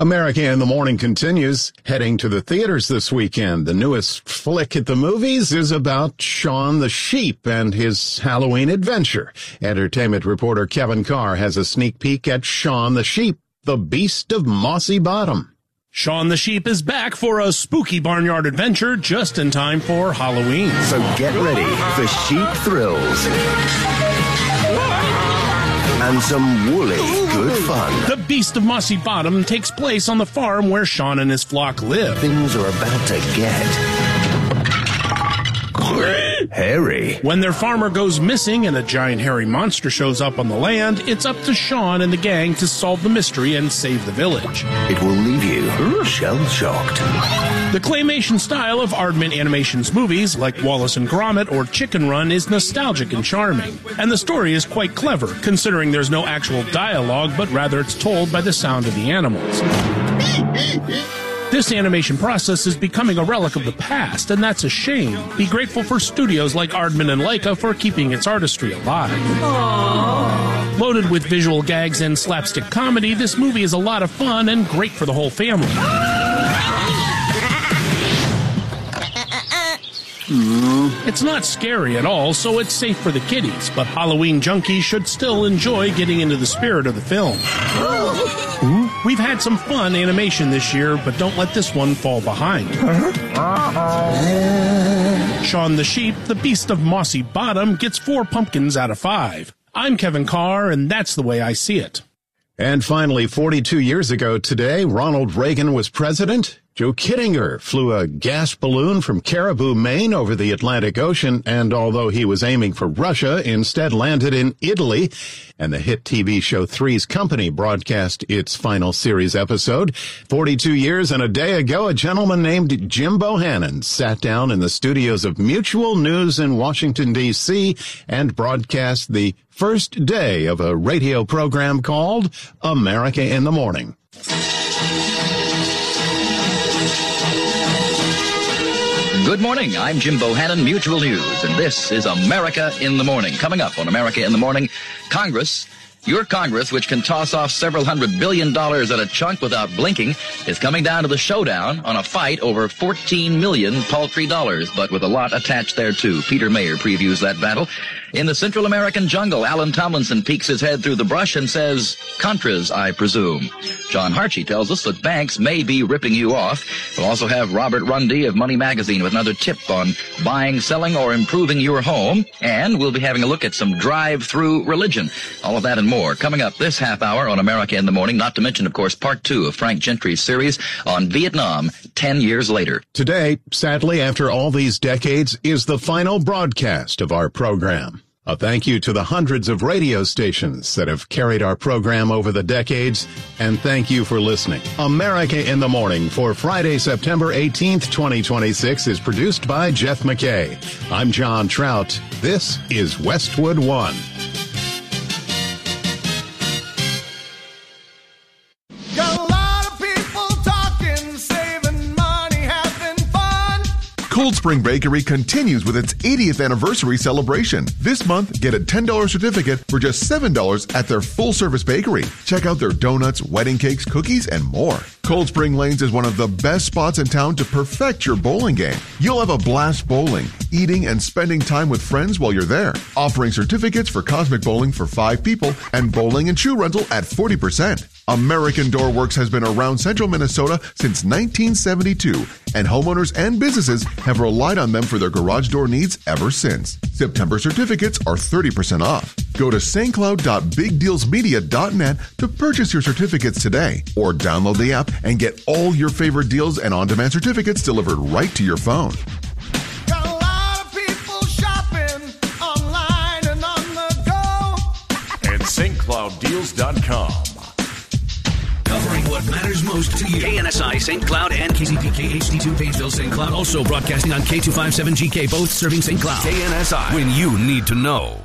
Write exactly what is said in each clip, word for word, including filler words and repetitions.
America in the Morning continues, heading to the theaters this weekend. The newest flick at the movies is about Shaun the Sheep and his Halloween adventure. Entertainment reporter Kevin Carr has a sneak peek at Shaun the Sheep, the Beast of Mossy Bottom. Shaun the Sheep is back for a spooky barnyard adventure just in time for Halloween. So get ready for sheep thrills and some woolly good fun. The Beast of Mossy Bottom takes place on the farm where Shaun and his flock live. Things are about to get hairy. When their farmer goes missing and a giant hairy monster shows up on the land, it's up to Shaun and the gang to solve the mystery and save the village. It will leave you shell-shocked. The claymation style of Aardman Animation's movies, like Wallace and Gromit or Chicken Run, is nostalgic and charming. And the story is quite clever, considering there's no actual dialogue, but rather it's told by the sound of the animals. This animation process is becoming a relic of the past, and that's a shame. Be grateful for studios like Aardman and Laika for keeping its artistry alive. Aww. Loaded with visual gags and slapstick comedy, this movie is a lot of fun and great for the whole family. It's not scary at all, so it's safe for the kiddies, but Halloween junkies should still enjoy getting into the spirit of the film. We've had some fun animation this year, but don't let this one fall behind. Shaun the Sheep, the Beast of Mossy Bottom, gets four pumpkins out of five. I'm Kevin Carr, and that's the way I see it. And finally, forty-two years ago today, Ronald Reagan was president. Joe Kittinger flew a gas balloon from Caribou, Maine over the Atlantic Ocean, and although he was aiming for Russia, instead landed in Italy. And the hit T V show Three's Company broadcast its final series episode. forty-two years and a day ago, a gentleman named Jim Bohannon sat down in the studios of Mutual News in Washington, D C and broadcast the first day of a radio program called America in the Morning. Good morning. I'm Jim Bohannon, Mutual News, and this is America in the Morning. Coming up on America in the Morning, Congress, your Congress, which can toss off several hundred billion dollars at a chunk without blinking, is coming down to the showdown on a fight over fourteen million paltry dollars, but with a lot attached there, too. Peter Mayer previews that battle. In the Central American jungle, Alan Tomlinson peeks his head through the brush and says, Contras, I presume. John Harchie tells us that banks may be ripping you off. We'll also have Robert Rundy of Money Magazine with another tip on buying, selling, or improving your home. And we'll be having a look at some drive-through religion. All of that and more coming up this half hour on America in the Morning, not to mention, of course, part two of Frank Gentry's series on Vietnam ten years later. Today, sadly, after all these decades, is the final broadcast of our program. A thank you to the hundreds of radio stations that have carried our program over the decades, and thank you for listening. America in the Morning for Friday, September eighteenth, twenty twenty-six is produced by Jeff McKay. I'm John Trout. This is Westwood One. Cold Spring Bakery continues with its eightieth anniversary celebration. This month, get a ten dollars certificate for just seven dollars at their full-service bakery. Check out their donuts, wedding cakes, cookies, and more. Cold Spring Lanes is one of the best spots in town to perfect your bowling game. You'll have a blast bowling, eating, and spending time with friends while you're there. Offering certificates for Cosmic Bowling for five people and bowling and shoe rental at forty percent. American Door Works has been around central Minnesota since nineteen seventy-two, and homeowners and businesses have relied on them for their garage door needs ever since. September certificates are thirty percent off. Go to st cloud dot big deals media dot net to purchase your certificates today, or download the app and get all your favorite deals and on-demand certificates delivered right to your phone. Got a lot of people shopping online and on the go at st cloud deals dot com. Covering what matters most to you. K N S I, Saint Cloud, and K Z P K H D two, Painesville, Saint Cloud. Also broadcasting on K two fifty-seven G K, both serving Saint Cloud. K N S I, when you need to know.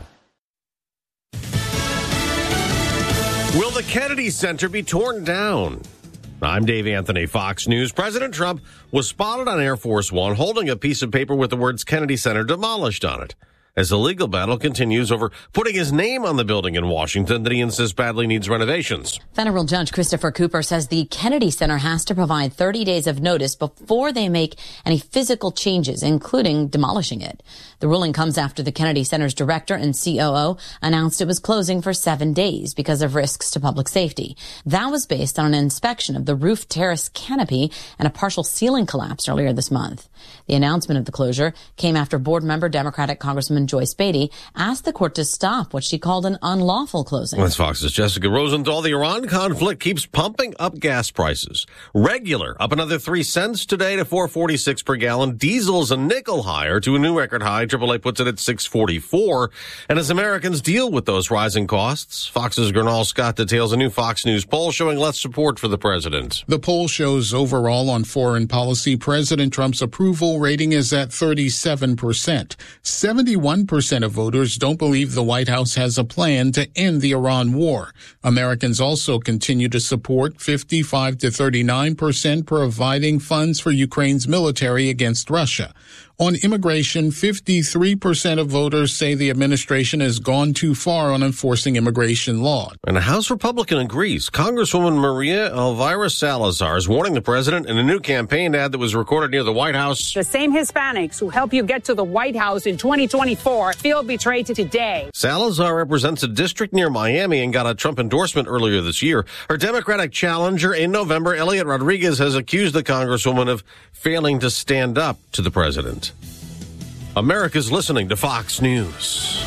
Will the Kennedy Center be torn down? I'm Dave Anthony, Fox News. President Trump was spotted on Air Force One holding a piece of paper with the words Kennedy Center demolished on it. as the legal battle continues over putting his name on the building in Washington that he insists badly needs renovations. Federal Judge Christopher Cooper says the Kennedy Center has to provide thirty days of notice before they make any physical changes, including demolishing it. The ruling comes after the Kennedy Center's director and C O O announced it was closing for seven days because of risks to public safety. That was based on an inspection of the roof terrace canopy and a partial ceiling collapse earlier this month. The announcement of the closure came after board member Democratic Congresswoman Joyce Beatty asked the court to stop what she called an unlawful closing. That's Fox's Jessica Rosenthal. The Iran conflict keeps pumping up gas prices. Regular up another three cents today to four forty-six per gallon. Diesel's a nickel higher to a new record high. triple A puts it at six forty-four. And as Americans deal with those rising costs, Fox's Gernal Scott details a new Fox News poll showing less support for the president. The poll shows overall on foreign policy, President Trump's approval rating is at thirty-seven percent. seventy-one percent of voters don't believe the White House has a plan to end the Iran war. Americans also continue to support fifty-five to thirty-nine percent providing funds for Ukraine's military against Russia. On immigration, fifty-three percent of voters say the administration has gone too far on enforcing immigration law. And a House Republican agrees. Congresswoman Maria Elvira Salazar is warning the president in a new campaign ad that was recorded near the White House. The same Hispanics who help you get to the White House in twenty twenty-four feel betrayed today. Salazar represents a district near Miami and got a Trump endorsement earlier this year. Her Democratic challenger in November, Elliot Rodriguez, has accused the Congresswoman of failing to stand up to the president. America's listening to Fox News.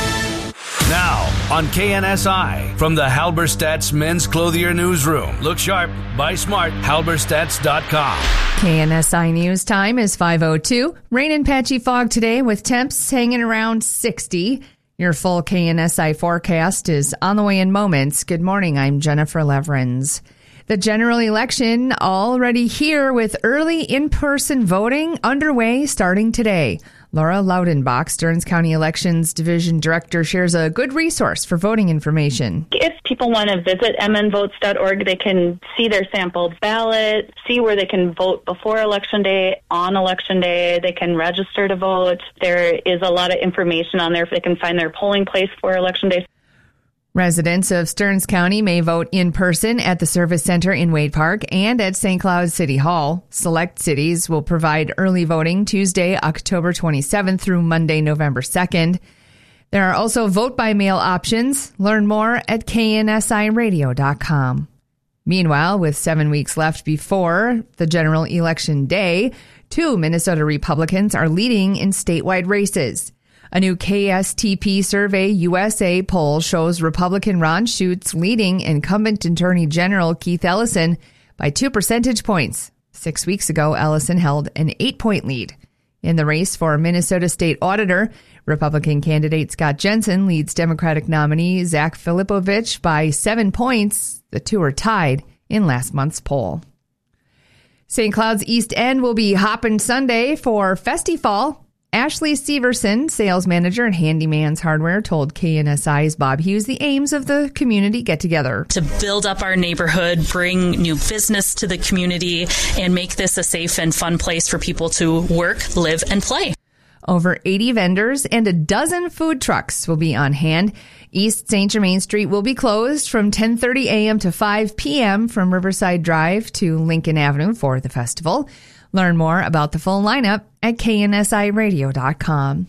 Now on K N S I from the Halberstadt's Men's Clothier Newsroom. Look sharp, buy smart, halberstadts dot com. K N S I News time is five oh two. Rain and patchy fog today with temps hanging around sixty. Your full K N S I forecast is on the way in moments. Good morning, I'm Jennifer Leverins. The general election already here with early in-person voting underway starting today. Laura Laudenbach, Stearns County Elections Division Director, shares a good resource for voting information. If people want to visit m n votes dot org, they can see their sampled ballot, see where they can vote before Election Day, on Election Day. They can register to vote. There is a lot of information on there if they can find their polling place for Election Day. Residents of Stearns County may vote in person at the Service Center in Wade Park and at Saint Cloud City Hall. Select cities will provide early voting Tuesday, October twenty-seventh through Monday, November second. There are also vote-by-mail options. Learn more at K N S I radio dot com. Meanwhile, with seven weeks left before the general election day, two Minnesota Republicans are leading in statewide races. A new K S T P Survey U S A poll shows Republican Ron Schutz leading incumbent Attorney General Keith Ellison by two percentage points. Six weeks ago, Ellison held an eight-point lead. In the race for Minnesota State Auditor, Republican candidate Scott Jensen leads Democratic nominee Zach Filipovich by seven points. The two are tied in last month's poll. Saint Cloud's East End will be hopping Sunday for Festifall. Ashley Severson, sales manager at Handyman's Hardware, told K N S I's Bob Hughes the aims of the community get-together. To build up our neighborhood, bring new business to the community, and make this a safe and fun place for people to work, live, and play. Over eighty vendors and a dozen food trucks will be on hand. East Saint Germain Street will be closed from ten thirty a.m. to five p.m. from Riverside Drive to Lincoln Avenue for the festival. Learn more about the full lineup at K N S I radio dot com.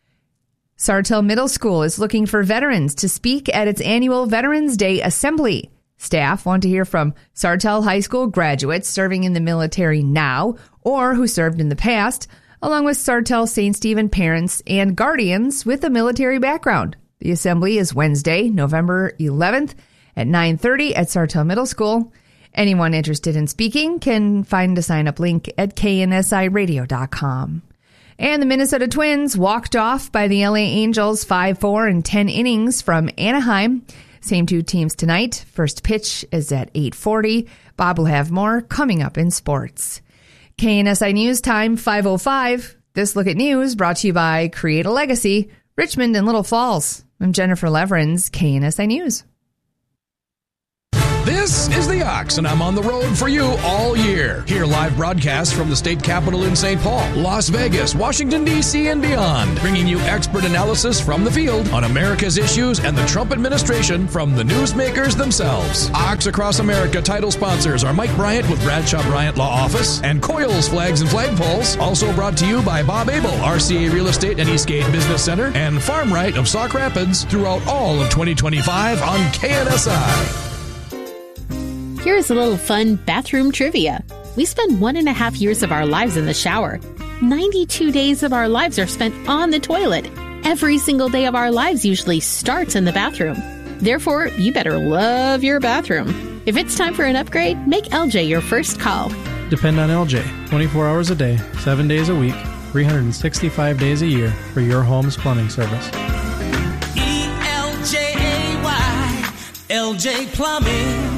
Sartell Middle School is looking for veterans to speak at its annual Veterans Day Assembly. Staff want to hear from Sartell High School graduates serving in the military now or who served in the past, along with Sartell Saint Stephen parents and guardians with a military background. The assembly is Wednesday, November eleventh at nine thirty at Sartell Middle School. Anyone interested in speaking can find a sign-up link at K N S I radio dot com. And the Minnesota Twins walked off by the L A Angels five four in ten innings from Anaheim. Same two teams tonight. First pitch is at eight forty. Bob will have more coming up in sports. K N S I News Time, five oh five. This Look at News brought to you by Create a Legacy, Richmond and Little Falls. I'm Jennifer Leverins, K N S I News. This is The Ox, and I'm on the road for you all year. Hear live broadcasts from the state capitol in Saint Paul, Las Vegas, Washington, D C, and beyond, bringing you expert analysis from the field on America's issues and the Trump administration from the newsmakers themselves. Ox Across America title sponsors are Mike Bryant with Bradshaw Bryant Law Office and Coils Flags and Flagpoles. Also brought to you by Bob Abel, R C A Real Estate and Eastgate Business Center, and Farm Right of Sauk Rapids throughout all of twenty twenty-five on K N S I. Here's a little fun bathroom trivia. We spend one and a half years of our lives in the shower. ninety-two days of our lives are spent on the toilet. Every single day of our lives usually starts in the bathroom. Therefore, you better love your bathroom. If it's time for an upgrade, make L J your first call. Depend on L J twenty-four hours a day, seven days a week, three hundred sixty-five days a year for your home's plumbing service. E L J A Y, L J Plumbing.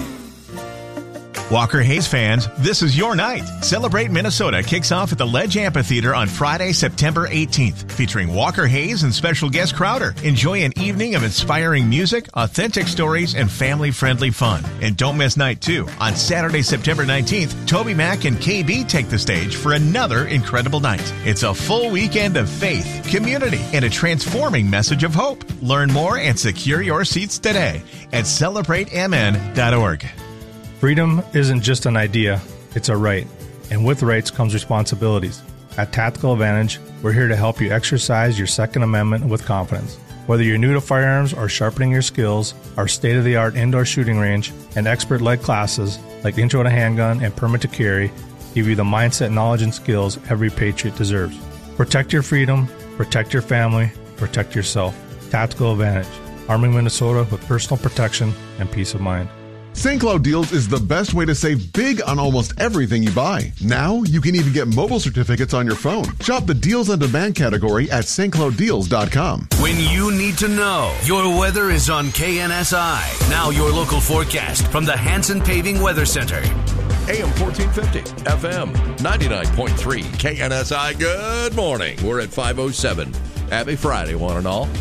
Walker Hayes fans, this is your night. Celebrate Minnesota kicks off at the Ledge Amphitheater on Friday, September eighteenth, featuring Walker Hayes and special guest Crowder. Enjoy an evening of inspiring music, authentic stories, and family-friendly fun. And don't miss night two. On Saturday, September nineteenth, Toby Mac and K B take the stage for another incredible night. It's a full weekend of faith, community, and a transforming message of hope. Learn more and secure your seats today at celebrate m n dot org. Freedom isn't just an idea, it's a right. And with rights comes responsibilities. At Tactical Advantage, we're here to help you exercise your Second Amendment with confidence. Whether you're new to firearms or sharpening your skills, our state-of-the-art indoor shooting range and expert-led classes like Intro to Handgun and Permit to Carry give you the mindset, knowledge, and skills every patriot deserves. Protect your freedom, protect your family, protect yourself. Tactical Advantage, arming Minnesota with personal protection and peace of mind. Saint Cloud Deals is the best way to save big on almost everything you buy. Now, you can even get mobile certificates on your phone. Shop the Deals on Demand category at st cloud deals dot com. When you need to know, your weather is on K N S I. Now your local forecast from the Hanson Paving Weather Center. A M fourteen fifty, F M ninety-nine point three, K N S I. Good morning. We're at five oh seven. Happy Friday, one and all.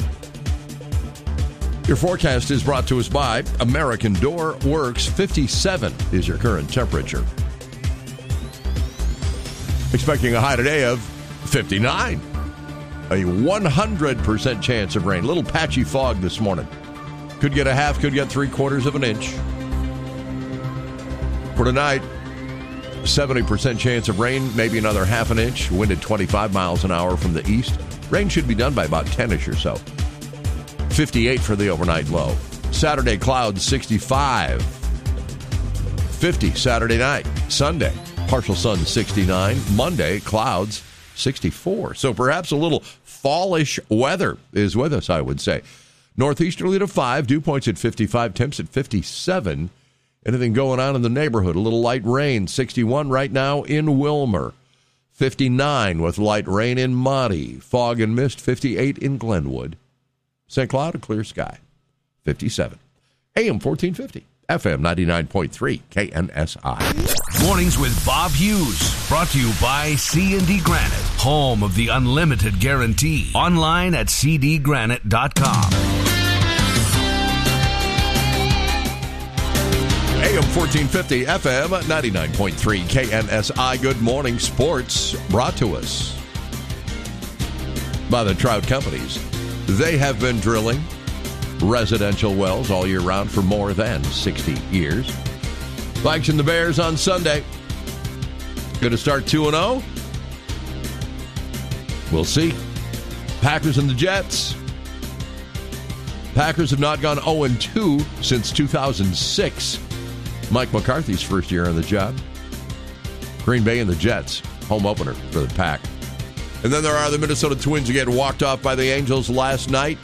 Your forecast is brought to us by American Door Works. fifty-seven is your current temperature. Expecting a high today of fifty-nine. A one hundred percent chance of rain. Little patchy fog this morning. Could get a half, could get three quarters of an inch. For tonight, seventy percent chance of rain, maybe another half an inch. Wind at twenty-five miles an hour from the east. Rain should be done by about ten-ish or so. fifty-eight for the overnight low. Saturday, clouds, sixty-five. fifty Saturday night. Sunday, partial sun, sixty-nine. Monday, clouds, sixty-four. So perhaps a little fallish weather is with us, I would say. Northeasterly to five, dew points at fifty-five, temps at fifty-seven. Anything going on in the neighborhood? A little light rain, sixty-one right now in Wilmer. fifty-nine with light rain in Monty. Fog and mist, fifty-eight in Glenwood. Saint Cloud, a clear sky, fifty-seven. A M fourteen fifty, F M ninety-nine point three, K N S I. Mornings with Bob Hughes, brought to you by C and D Granite, home of the unlimited guarantee. Online at c d granite dot com. A M fourteen fifty, F M ninety-nine point three, K N S I. Good morning, sports, brought to us by the Trout Companies. They have been drilling residential wells all year round for more than sixty years. Vikes and the Bears on Sunday. Going to start two and oh? We'll see. Packers and the Jets. Packers have not gone oh and two since two thousand six. Mike McCarthy's first year on the job. Green Bay and the Jets, home opener for the Pack. And then there are the Minnesota Twins who get walked off by the Angels last night.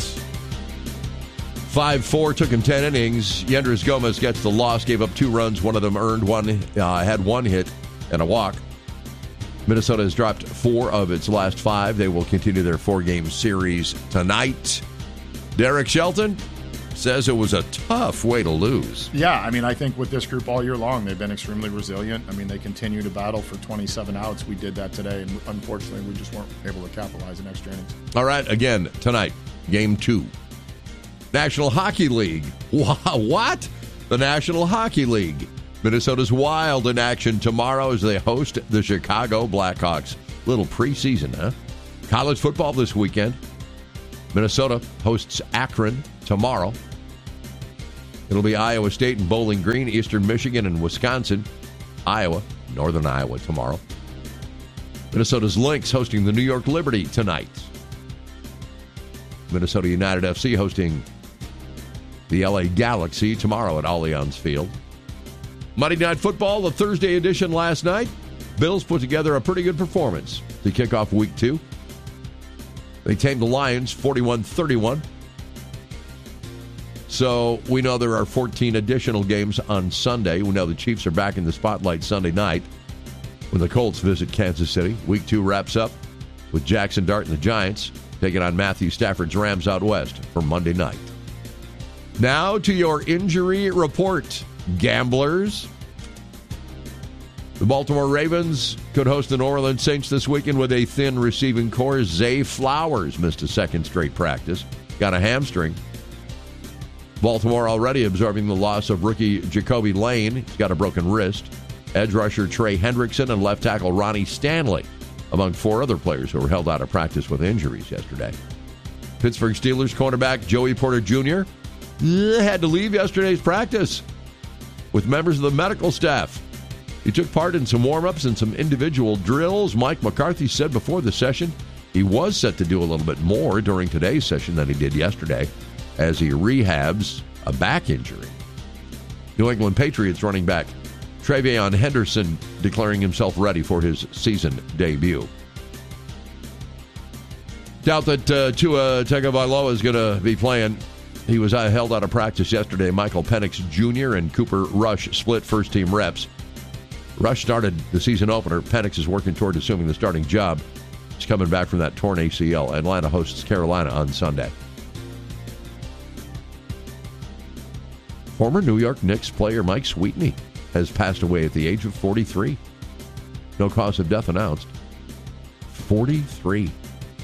five four, took him ten innings. Yendrys Gomez gets the loss, gave up two runs. One of them earned one, uh, had one hit and a walk. Minnesota has dropped four of its last five. They will continue their four-game series tonight. Derek Shelton says it was a tough way to lose. Yeah, I mean, I think with this group all year long, they've been extremely resilient. I mean, they continue to battle for twenty-seven outs. We did that today, and unfortunately, we just weren't able to capitalize in extra innings. All right, again, tonight, game two. National Hockey League. What? The National Hockey League. Minnesota's Wild in action tomorrow as they host the Chicago Blackhawks. Little preseason, huh? College football this weekend. Minnesota hosts Akron tomorrow. It'll be Iowa State and Bowling Green, Eastern Michigan and Wisconsin. Iowa, Northern Iowa tomorrow. Minnesota's Lynx hosting the New York Liberty tonight. Minnesota United F C hosting the L A Galaxy tomorrow at Allianz Field. Monday Night Football, the Thursday edition last night. Bills put together a pretty good performance to kick off week two. They tamed the Lions forty-one thirty-one. So we know there are fourteen additional games on Sunday. We know the Chiefs are back in the spotlight Sunday night when the Colts visit Kansas City. Week two wraps up with Jackson Dart and the Giants taking on Matthew Stafford's Rams out west for Monday night. Now to your injury report, gamblers. The Baltimore Ravens could host the New Orleans Saints this weekend with a thin receiving core. Zay Flowers missed a second straight practice. Got a hamstring. Baltimore already absorbing the loss of rookie Jacoby Lane. He's got a broken wrist. Edge rusher Trey Hendrickson and left tackle Ronnie Stanley among four other players who were held out of practice with injuries yesterday. Pittsburgh Steelers cornerback Joey Porter Junior had to leave yesterday's practice with members of the medical staff. He took part in some warm-ups and some individual drills. Mike McCarthy said before the session he was set to do a little bit more during today's session than he did yesterday as he rehabs a back injury. New England Patriots running back Travion Henderson declaring himself ready for his season debut. Doubt that uh, Tua Tagovailoa is going to be playing. He was uh, held out of practice yesterday. Michael Penix Junior and Cooper Rush split first-team reps. Rush started the season opener. Penix is working toward assuming the starting job. He's coming back from that torn A C L. Atlanta hosts Carolina on Sunday. Former New York Knicks player Mike Sweetney has passed away at the age of forty-three. No cause of death announced. forty-three.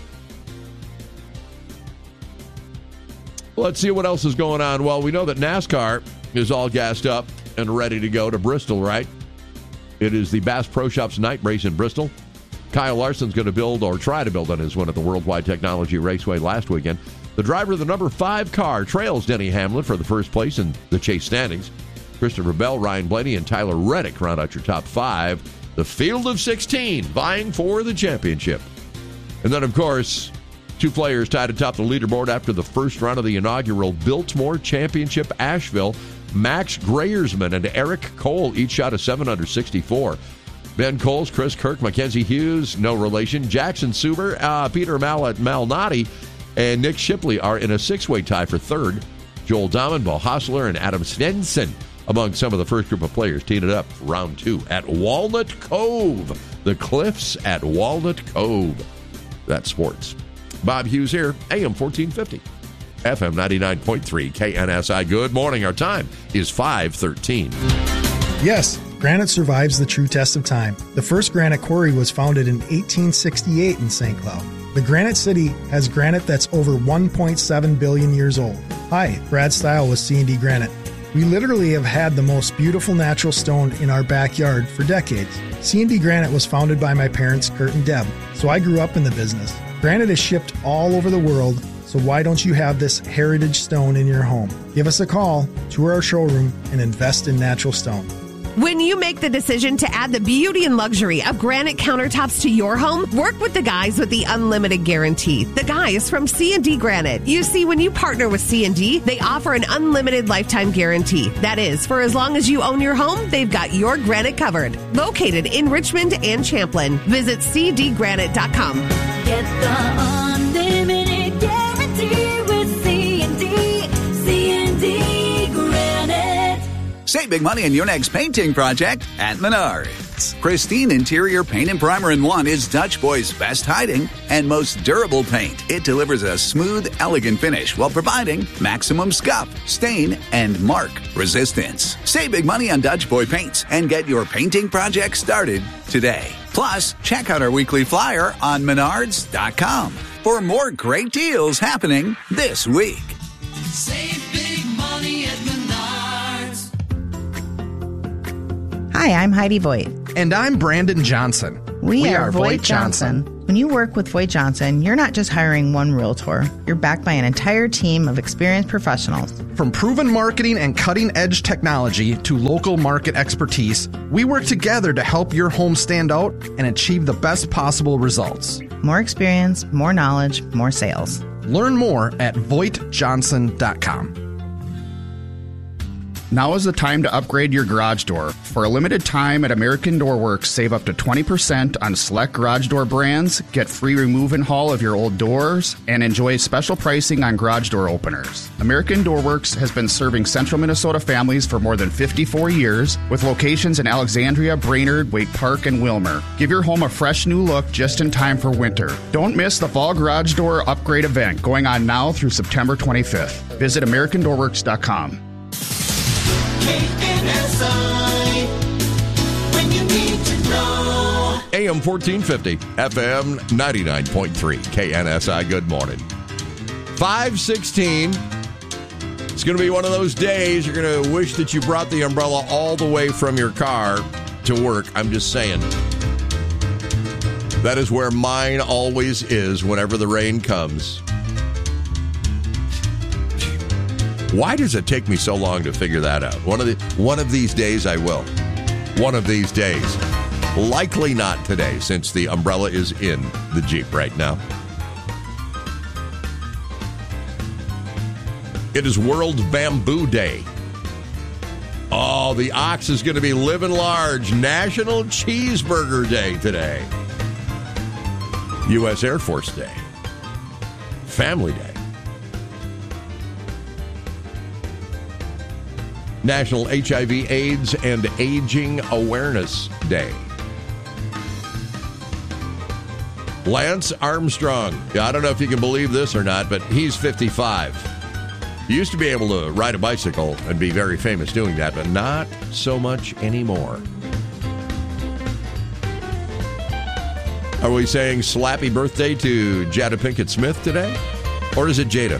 Let's see what else is going on. Well, we know that NASCAR is all gassed up and ready to go to Bristol, right? It is the Bass Pro Shops night race in Bristol. Kyle Larson's going to build or try to build on his win at the Worldwide Technology Raceway last weekend. The driver of the number five car trails Denny Hamlin for the first place in the chase standings. Christopher Bell, Ryan Blaney, and Tyler Reddick round out your top five. The field of sixteen vying for the championship. And then, of course, two players tied atop the leaderboard after the first round of the inaugural Biltmore Championship Asheville. Max Greyersman and Eric Cole each shot a seven under sixty-four. Ben Coles, Chris Kirk, Mackenzie Hughes, no relation. Jackson Suber, uh, Peter Mal- Malnati, and Nick Shipley are in a six-way tie for third. Joel Dahman, Bo Hostler, and Adam Svensson among some of the first group of players teed it up for round two at Walnut Cove. The Cliffs at Walnut Cove. That's sports. Bob Hughes here, A M fourteen fifty. F M ninety-nine point three K N S I. Good morning. Our time is five thirteen. Yes, granite survives the true test of time. The first granite quarry was founded in eighteen sixty-eight in Saint Cloud. The Granite City has granite that's over one point seven billion years old. Hi, Brad Stile with C and D Granite. We literally have had the most beautiful natural stone in our backyard for decades. C and D Granite was founded by my parents, Kurt and Deb, so I grew up in the business. Granite is shipped all over the world, so why don't you have this heritage stone in your home? Give us a call, tour our showroom, and invest in natural stone. When you make the decision to add the beauty and luxury of granite countertops to your home, work with the guys with the unlimited guarantee. The guys from C and D Granite. You see, when you partner with C and D, they offer an unlimited lifetime guarantee. That is, for as long as you own your home, they've got your granite covered. Located in Richmond and Champlin. Visit c d granite dot com. Get the unlimited guarantee with C and D. C and D Granite. Save big money on your next painting project at Menards. Pristine interior paint and primer in one is Dutch Boy's best hiding and most durable paint. It delivers a smooth, elegant finish while providing maximum scuff, stain, and mark resistance. Save big money on Dutch Boy paints and get your painting project started today. Plus, check out our weekly flyer on menards dot com for more great deals happening this week. Save big money at Menards. Hi, I'm Heidi Voigt. And I'm Brandon Johnson. We, we are, are Voigt Johnson. Johnson. When you work with Voigt Johnson, you're not just hiring one realtor. You're backed by an entire team of experienced professionals. From proven marketing and cutting-edge technology to local market expertise, we work together to help your home stand out and achieve the best possible results. More experience, more knowledge, more sales. Learn more at voigt johnson dot com. Now is the time to upgrade your garage door. For a limited time at American Door Works, save up to twenty percent on select garage door brands, get free remove and haul of your old doors, and enjoy special pricing on garage door openers. American Door Works has been serving central Minnesota families for more than fifty-four years, with locations in Alexandria, Brainerd, Wake Park, and Wilmer. Give your home a fresh new look just in time for winter. Don't miss the Fall Garage Door Upgrade event going on now through September twenty-fifth. Visit american door works dot com. K N S I, when you need to know. A M fourteen fifty, F M ninety-nine point three, K N S I, good morning. five sixteen, it's going to be one of those days you're going to wish that you brought the umbrella all the way from your car to work. I'm just saying. That is where mine always is whenever the rain comes. Why does it take me so long to figure that out? One of the one of these days I will. One of these days. Likely not today, since the umbrella is in the Jeep right now. It is World Bamboo Day. Oh, the ox is going to be living large. National Cheeseburger Day today. U S Air Force Day. Family Day. National H I V AIDS and Aging Awareness Day. Lance Armstrong. I don't know if you can believe this or not, but he's fifty-five. He used to be able to ride a bicycle and be very famous doing that, but not so much anymore. Are we saying slappy birthday to Jada Pinkett Smith today? Or is it Jada?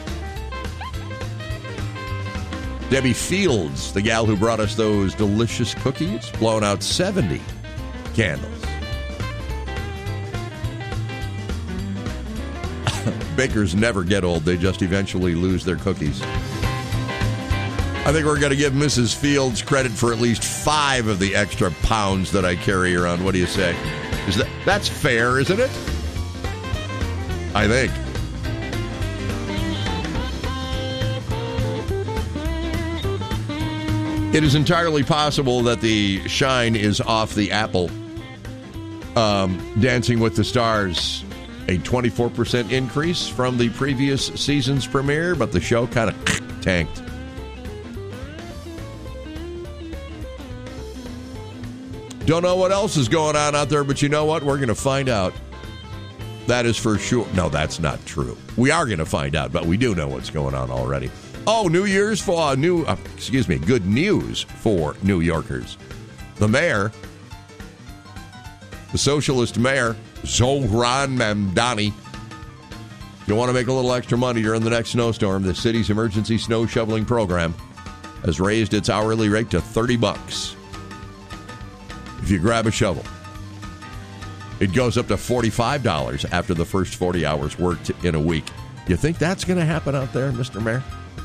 Debbie Fields, the gal who brought us those delicious cookies, blown out seventy candles. Bakers never get old. They just eventually lose their cookies. I think we're going to give Missus Fields credit for at least five of the extra pounds that I carry around. What do you say? Is that that's fair, isn't it? I think. It is entirely possible that the shine is off the apple. Um, Dancing with the Stars, a twenty-four percent increase from the previous season's premiere, but the show kind of tanked. Don't know what else is going on out there, but you know what? We're going to find out. That is for sure. No, that's not true. We are going to find out, but we do know what's going on already. Oh, New Year's for uh, new, uh, excuse me, good news for New Yorkers. The mayor, the socialist mayor, Zohran Mamdani. You want to make a little extra money during the next snowstorm? The city's emergency snow shoveling program has raised its hourly rate to thirty bucks. If you grab a shovel, it goes up to forty-five dollars after the first forty hours worked in a week. You think that's going to happen out there, Mister Mayor?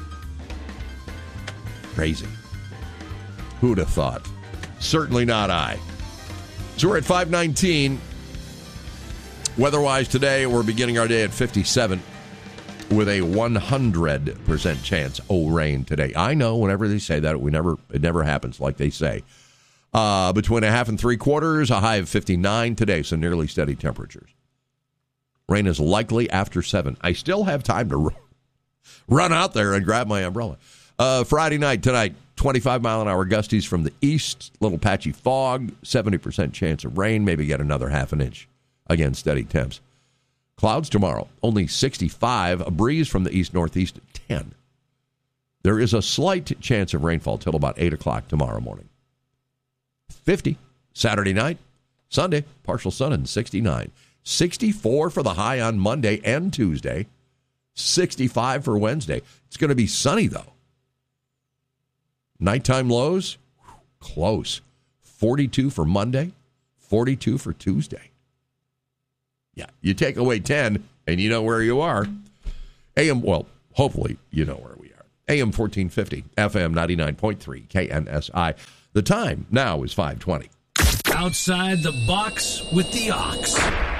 Crazy. Who'd have thought? Certainly not I. So we're at five nineteen. Weather-wise today, we're beginning our day at fifty-seven with a one hundred percent chance of rain today. I know whenever they say that, we never it never happens like they say. Uh, between a half and three quarters, a high of fifty-nine today, so nearly steady temperatures. Rain is likely after seven. I still have time to run, run out there and grab my umbrella. Uh, Friday night, tonight, twenty-five mile an hour gusties from the east, little patchy fog, seventy percent chance of rain, maybe get another half an inch. Again, steady temps. Clouds tomorrow, only sixty-five, a breeze from the east-northeast at ten. There is a slight chance of rainfall till about eight o'clock tomorrow morning. fifty, Saturday night, Sunday, partial sun and sixty-nine. sixty-four for the high on Monday and Tuesday. sixty-five for Wednesday. It's going to be sunny, though. Nighttime lows, close. forty-two for Monday, forty-two for Tuesday. Yeah, you take away ten, and you know where you are. A M, well, hopefully you know where we are. A M fourteen fifty, F M ninety-nine point three, K N S I. The time now is five twenty. Outside the box with the ox.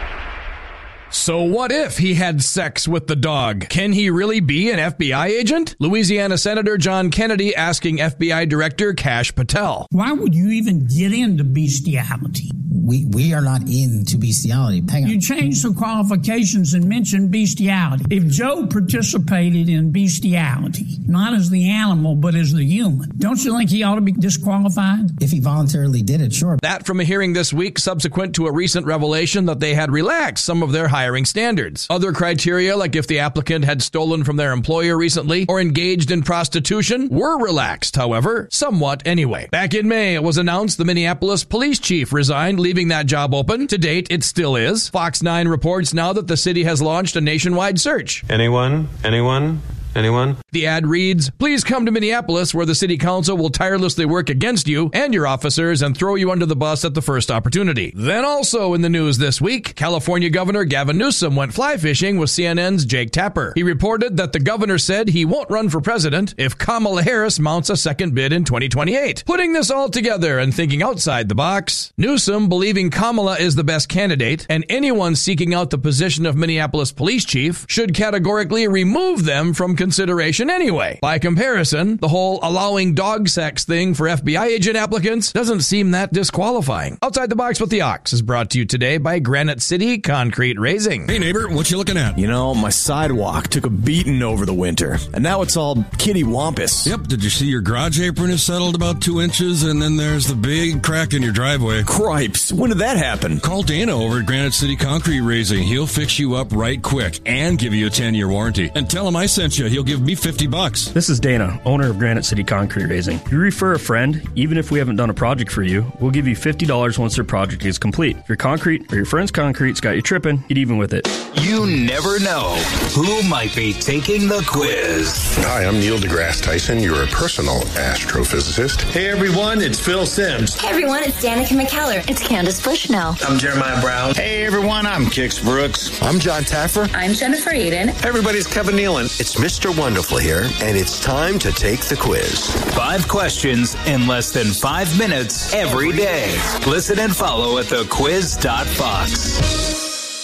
So what if he had sex with the dog? Can he really be an F B I agent? Louisiana Senator John Kennedy asking F B I Director Kash Patel. Why would you even get into bestiality? We we are not into bestiality. Hang on. You changed the qualifications and mentioned bestiality. If Joe participated in bestiality, not as the animal, but as the human, don't you think he ought to be disqualified? If he voluntarily did it, sure. That from a hearing this week subsequent to a recent revelation that they had relaxed some of their hiring standards. Other criteria, like if the applicant had stolen from their employer recently or engaged in prostitution, were relaxed, however, somewhat anyway. Back in May, it was announced the Minneapolis police chief resigned, leaving that job open. To date, it still is. Fox nine reports now that the city has launched a nationwide search. Anyone? Anyone? Anyone? The ad reads, "Please come to Minneapolis, where the city council will tirelessly work against you and your officers and throw you under the bus at the first opportunity." Then also in the news this week, California Governor Gavin Newsom went fly fishing with C N N's Jake Tapper. He reported that the governor said he won't run for president if Kamala Harris mounts a second bid in twenty twenty-eight. Putting this all together and thinking outside the box, Newsom believing Kamala is the best candidate and anyone seeking out the position of Minneapolis police chief should categorically remove them from consideration anyway. By comparison, the whole allowing dog sex thing for F B I agent applicants doesn't seem that disqualifying. Outside the Box with the Ox is brought to you today by Granite City Concrete Raising. Hey neighbor, what you looking at? You know, my sidewalk took a beating over the winter, and now it's all kitty wampus. Yep, did you see your garage apron is settled about two inches, and then there's the big crack in your driveway? Cripes, when did that happen? Call Dana over at Granite City Concrete Raising. He'll fix you up right quick and give you a ten-year warranty. And tell him I sent you. He'll give me fifty bucks. This is Dana, owner of Granite City Concrete Raising. If you refer a friend, even if we haven't done a project for you, we'll give you fifty dollars once their project is complete. If your concrete or your friend's concrete's got you tripping, get even with it. You never know who might be taking the quiz. Hi, I'm Neil deGrasse Tyson, your personal astrophysicist. Hey everyone, it's Phil Sims. Hey everyone, it's Danica McKellar. It's Candace Bushnell. I'm Jeremiah Brown. Hey everyone, I'm Kix Brooks. I'm John Taffer. I'm Jennifer Eden. Hey everybody, it's Kevin Nealon. It's Mister Wonderful here, and it's time to take the quiz. Five questions in less than five minutes every day. Listen and follow at the quiz dot fox.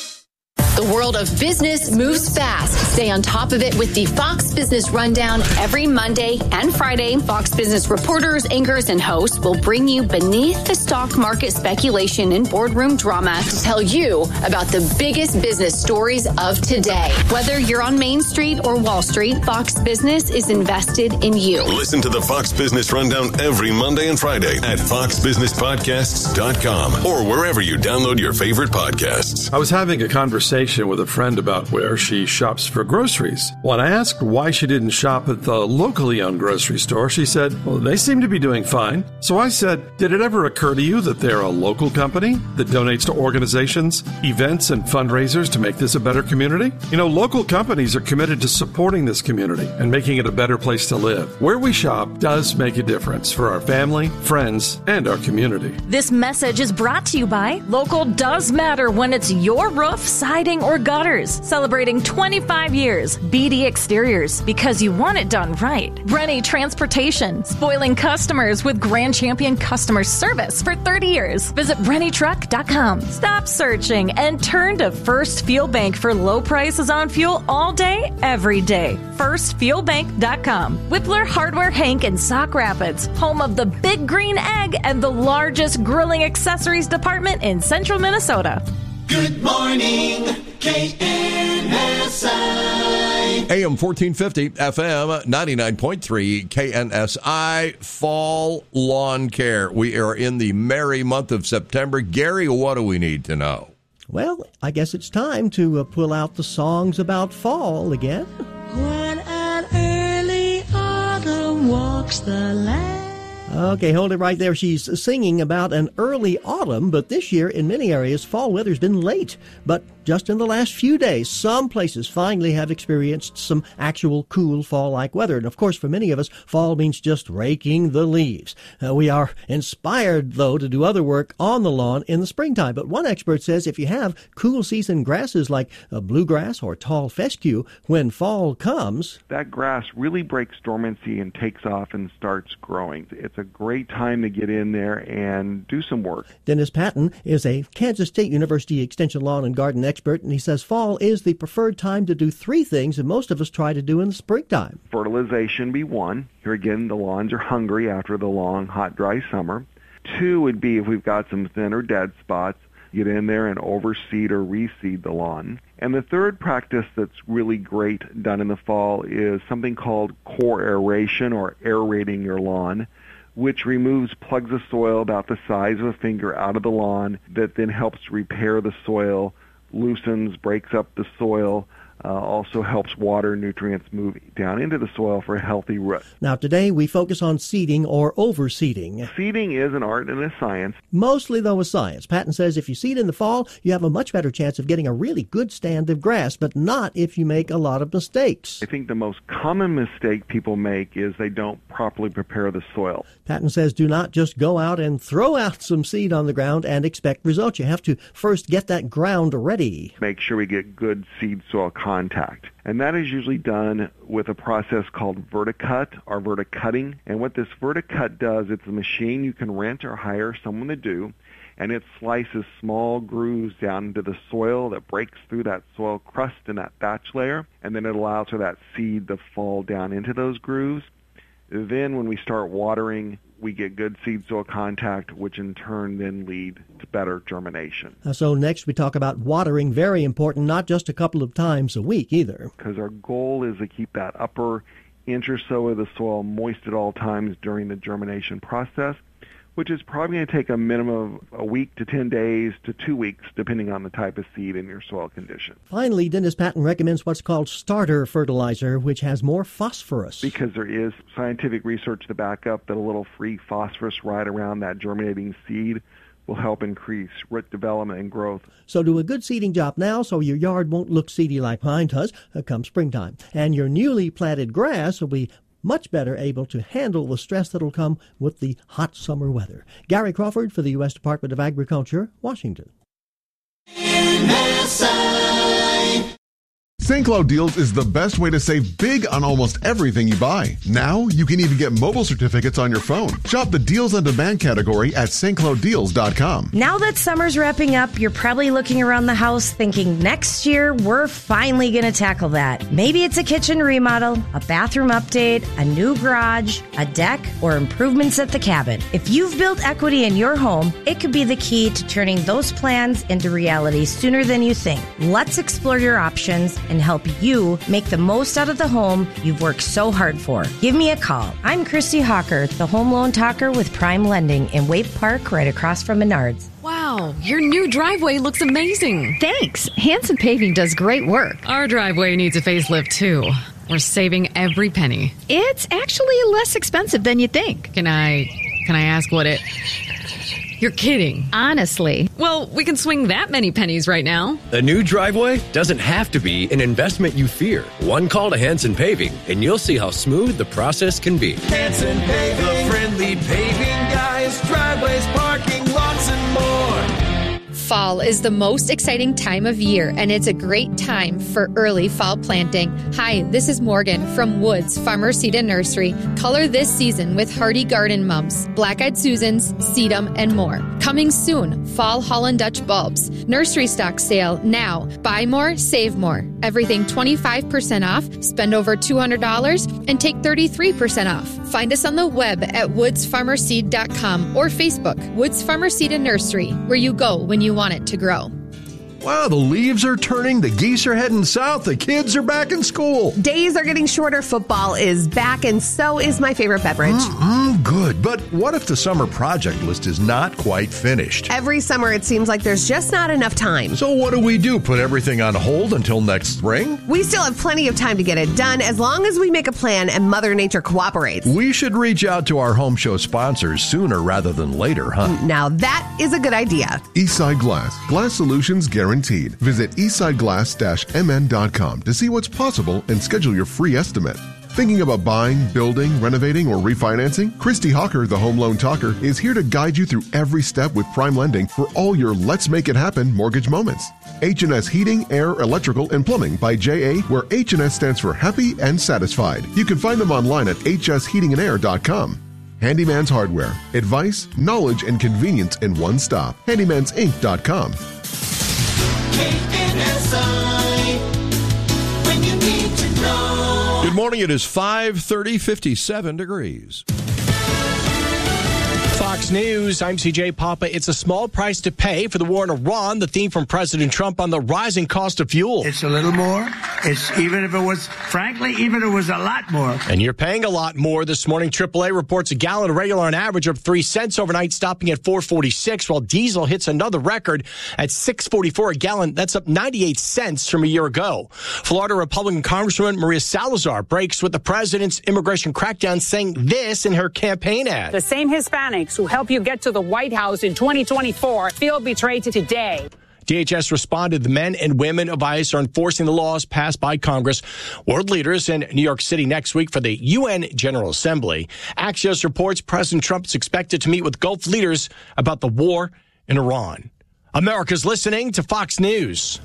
The world of business moves fast. Stay on top of it with the Fox Business Rundown every Monday and Friday. Fox Business reporters, anchors, and hosts will bring you beneath the stock market speculation and boardroom drama to tell you about the biggest business stories of today. Whether you're on Main Street or Wall Street, Fox Business is invested in you. Listen to the Fox Business Rundown every Monday and Friday at fox business podcasts dot com or wherever you download your favorite podcasts. I was having a conversation with a friend about where she shops for groceries. When I asked why she didn't shop at the locally owned grocery store, she said, well, they seem to be doing fine. So I said, did it ever occur to you that they're a local company that donates to organizations, events, and fundraisers to make this a better community? You know, local companies are committed to supporting this community and making it a better place to live. Where we shop does make a difference for our family, friends, and our community. This message is brought to you by Local Does Matter when it's your roof, siding, or gutters. Celebrating twenty-five years. B D Exteriors, because you want it done right. Rennie Transportation, spoiling customers with Grand Champion customer service for thirty years. Visit rennie truck dot com. Stop searching and turn to First Fuel Bank for low prices on fuel all day, every day. first fuel bank dot com. Whippler Hardware Hank in Sauk Rapids, home of the Big Green Egg and the largest grilling accessories department in central Minnesota. Good morning, K N S I. A M fourteen fifty, F M ninety-nine point three, K N S I, Fall Lawn Care. We are in the merry month of September. Gary, what do we need to know? Well, I guess it's time to uh, pull out the songs about fall again. When an early autumn walks the land. Okay, hold it right there. She's singing about an early autumn, but this year in many areas, fall weather's been late. But just in the last few days, some places finally have experienced some actual cool fall-like weather. And of course, for many of us, fall means just raking the leaves. Uh, we are inspired, though, to do other work on the lawn in the springtime. But one expert says if you have cool season grasses like uh, bluegrass or tall fescue, when fall comes, that grass really breaks dormancy and takes off and starts growing. It's a great time to get in there and do some work. Dennis Patton is a Kansas State University Extension lawn and garden expert, and he says fall is the preferred time to do three things that most of us try to do in the springtime. Fertilization be one. Here again, the lawns are hungry after the long, hot, dry summer. Two would be if we've got some thin or dead spots, get in there and overseed or reseed the lawn. And the third practice that's really great done in the fall is something called core aeration, or aerating your lawn, which removes plugs of soil about the size of a finger out of the lawn that then helps repair the soil, loosens, breaks up the soil, uh, also helps water nutrients move down into the soil for a healthy root. Now today we focus on seeding or overseeding. Seeding is an art and a science. Mostly though a science. Patton says if you seed in the fall, you have a much better chance of getting a really good stand of grass, but not if you make a lot of mistakes. I think the most common mistake people make is they don't properly prepare the soil. Patton says do not just go out and throw out some seed on the ground and expect results. You have to first get that ground ready. Make sure we get good seed soil contact. And that is usually done with a process called verticut or verticutting. And what this verticut does, it's a machine you can rent or hire someone to do, and it slices small grooves down into the soil that breaks through that soil crust and that thatch layer, and then it allows for that seed to fall down into those grooves. Then when we start watering, we get good seed soil contact, which in turn then lead to better germination. Uh, so next we talk about watering, very important, not just a couple of times a week either. Because our goal is to keep that upper inch or so of the soil moist at all times during the germination process, which is probably going to take a minimum of a week to ten days to two weeks, depending on the type of seed and your soil condition. Finally, Dennis Patton recommends what's called starter fertilizer, which has more phosphorus. Because there is scientific research to back up that a little free phosphorus right around that germinating seed will help increase root development and growth. So do a good seeding job now so your yard won't look seedy like mine does uh, come springtime. And your newly planted grass will be much better able to handle the stress that'll come with the hot summer weather. Gary Crawford for the U S Department of Agriculture, Washington. N S I Saint Cloud Deals is the best way to save big on almost everything you buy. Now, you can even get mobile certificates on your phone. Shop the Deals on Demand category at S T Cloud Deals dot com. Now that summer's wrapping up, you're probably looking around the house thinking next year we're finally going to tackle that. Maybe it's a kitchen remodel, a bathroom update, a new garage, a deck, or improvements at the cabin. If you've built equity in your home, it could be the key to turning those plans into reality sooner than you think. Let's explore your options and help you make the most out of the home you've worked so hard for. Give me a call. I'm Christy Hawker, the home loan talker with Prime Lending in Waite Park, right across from Menards. Wow, your new driveway looks amazing. Thanks. Hanson Paving does great work. Our driveway needs a facelift, too. We're saving every penny. It's actually less expensive than you think. Can I, can I ask what it... You're kidding. Honestly. Well, we can swing that many pennies right now. A new driveway doesn't have to be an investment you fear. One call to Hanson Paving, and you'll see how smooth the process can be. Hanson Paving, the friendly paving guys, driveways, parking lots, and more. Fall is the most exciting time of year, and it's a great time for early fall planting. Hi, this is Morgan from Woods Farmer Seed and Nursery. Color this season with hardy garden mums, black-eyed Susans, sedum, and more. Coming soon, fall Holland Dutch bulbs. Nursery stock sale now. Buy more, save more. Everything twenty-five percent off. Spend over two hundred dollars and take thirty-three percent off. Find us on the web at woods farmer seed dot com or Facebook, Woods Farmer Seed and Nursery, where you go when you want it to grow. Wow, the leaves are turning, the geese are heading south, the kids are back in school. Days are getting shorter, football is back, and so is my favorite beverage. Mm-mm, good, but what if the summer project list is not quite finished? Every summer, it seems like there's just not enough time. So what do we do? Put everything on hold until next spring? We still have plenty of time to get it done as long as we make a plan and Mother Nature cooperates. We should reach out to our home show sponsors sooner rather than later, huh? Now that is a good idea. Eastside Glass. Glass solutions guaranteed. Visit eastside glass dash m n dot com to see what's possible and schedule your free estimate. Thinking about buying, building, renovating, or refinancing? Christy Hawker, the Home Loan Talker, is here to guide you through every step with Prime Lending for all your Let's Make It Happen mortgage moments. H and S Heating, Air, Electrical, and Plumbing by J A, where H and S stands for Happy and Satisfied. You can find them online at h s heating and air dot com. Handyman's Hardware. Advice, knowledge, and convenience in one stop. handymans inc dot com. K N S I, when you need to know. Good morning. It is five thirty, fifty-seven degrees. Fox News, I'm C J Papa. It's a small price to pay for the war in Iran, the theme from President Trump on the rising cost of fuel. It's a little more. It's even if it was, frankly, even if it was a lot more. And you're paying a lot more this morning. triple A reports a gallon regular on average of three cents overnight, stopping at four forty-six, while diesel hits another record at six forty-four a gallon. That's up ninety-eight cents from a year ago. Florida Republican Congresswoman Maria Salazar breaks with the president's immigration crackdown, saying this in her campaign ad. The same Hispanics who help you get to the White House in twenty twenty-four feel betrayed today. D H S responded the men and women of ICE are enforcing the laws passed by Congress. World leaders in New York City next week for the U N General Assembly. Axios reports President Trump is expected to meet with Gulf leaders about the war in Iran. America's listening to Fox News.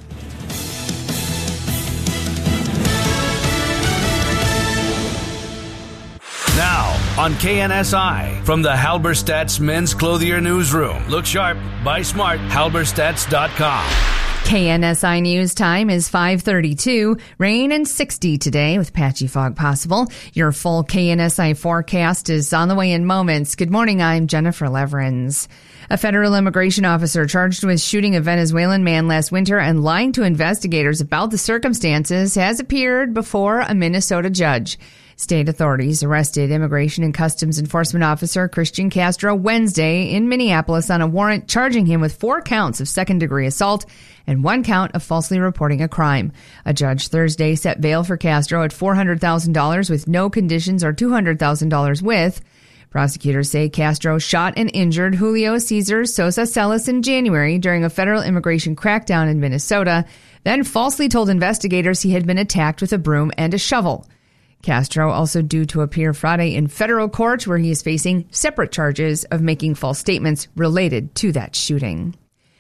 Now, on K N S I, from the Halberstadt's Men's Clothier Newsroom. Look sharp, buy smart, halberstadts dot com. K N S I News time is five thirty-two. Rain and sixty today with patchy fog possible. Your full K N S I forecast is on the way in moments. Good morning, I'm Jennifer Leverins. A federal immigration officer charged with shooting a Venezuelan man last winter and lying to investigators about the circumstances has appeared before a Minnesota judge. State authorities arrested Immigration and Customs Enforcement Officer Christian Castro Wednesday in Minneapolis on a warrant charging him with four counts of second-degree assault and one count of falsely reporting a crime. A judge Thursday set bail for Castro at four hundred thousand dollars with no conditions or two hundred thousand dollars with. Prosecutors say Castro shot and injured Julio Cesar Sosa Celis in January during a federal immigration crackdown in Minnesota, then falsely told investigators he had been attacked with a broom and a shovel. Castro also due to appear Friday in federal court where he is facing separate charges of making false statements related to that shooting.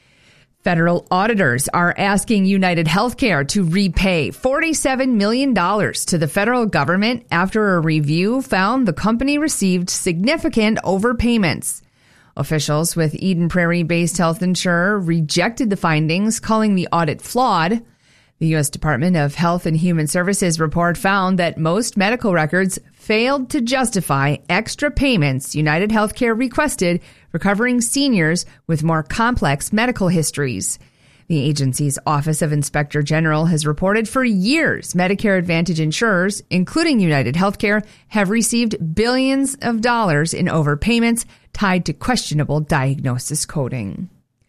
Federal auditors are asking United Healthcare to repay forty-seven million dollars to the federal government after a review found the company received significant overpayments. Officials with Eden Prairie-based health insurer rejected the findings, calling the audit flawed. The U S Department of Health and Human Services report found that most medical records failed to justify extra payments United Healthcare requested for covering seniors with more complex medical histories. The agency's Office of Inspector General has reported for years Medicare Advantage insurers, including United Healthcare, have received billions of dollars in overpayments tied to questionable diagnosis coding.